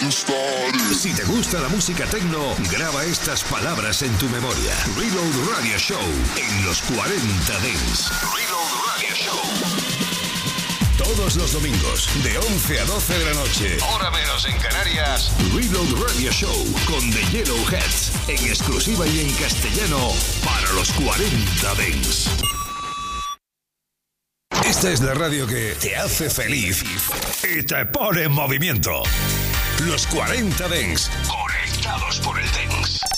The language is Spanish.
Si te gusta la música techno, graba estas palabras en tu memoria. Reload Radio Show en los 40 Dance. Reload Radio Show. Todos los domingos, de 11 a 12 de la noche, hora menos en Canarias, Reload Radio Show con The Yellowheads, en exclusiva y en castellano para los 40 Dance. Esta es la radio que te hace feliz y te pone en movimiento. Los 40 Dance, conectados por el Dance.